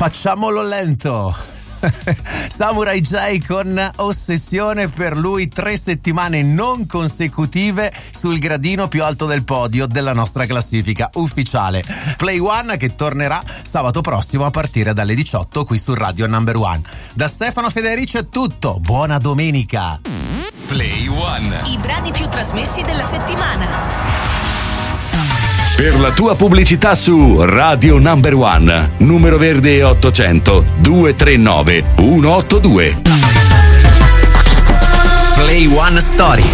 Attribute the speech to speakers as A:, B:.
A: Facciamolo lento. Samurai J con Ossessione, per lui 3 settimane non consecutive sul gradino più alto del podio della nostra classifica ufficiale. Play One che tornerà sabato prossimo a partire dalle 18 qui su Radio Number One. Da Stefano Federici è tutto, buona domenica.
B: Play One,
C: i brani più trasmessi della settimana.
B: Per la tua pubblicità su Radio Number One, numero verde 800 239 182.
A: Play One Story.